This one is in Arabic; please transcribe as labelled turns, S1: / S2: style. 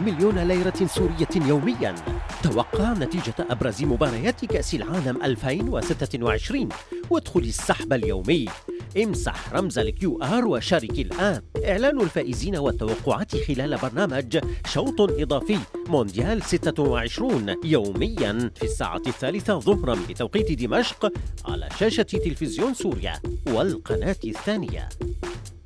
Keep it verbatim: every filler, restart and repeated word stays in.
S1: مليون ليرة سورية يوميا. توقع نتيجة أبرز مباريات كأس العالم ألفين وستة وعشرين وادخل السحب اليومي. امسح رمز الكيو آر وشارك الآن. إعلان الفائزين والتوقعات خلال برنامج شوط إضافي مونديال ستة وعشرين يوميا في الساعة الثالثة ظهرا بتوقيت دمشق على شاشة تلفزيون سوريا والقناة الثانية.